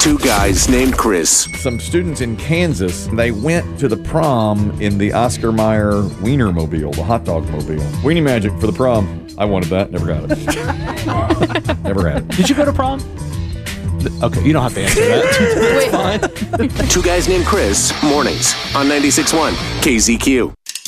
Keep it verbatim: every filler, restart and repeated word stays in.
Two guys named Chris. Some students in Kansas, they went to the prom in the Oscar Mayer Wienermobile, the hot dog mobile. Weenie Magic for the prom. I wanted that. Never got it. Never had it. Did you go to prom? Okay, you don't have to answer that. That's fine. Two guys named Chris, mornings on ninety-six point one K Z Q.